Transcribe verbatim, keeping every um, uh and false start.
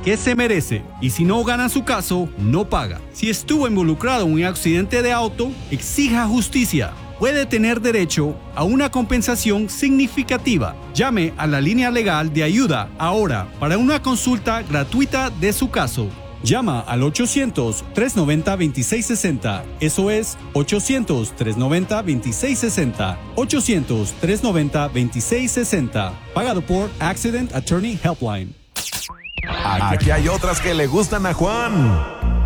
que se merece. Y si no gana su caso, no paga. Si estuvo involucrado en un accidente de auto, exija justicia. Puede tener derecho a una compensación significativa. Llame a la línea legal de ayuda ahora para una consulta gratuita de su caso. Llama al ochocientos, tres noventa, veintiséis sesenta. Eso es ochocientos, tres noventa, veintiséis sesenta. ochocientos, tres noventa, veintiséis sesenta. Pagado por Accident Attorney Helpline. Aquí hay otras que le gustan a Juan.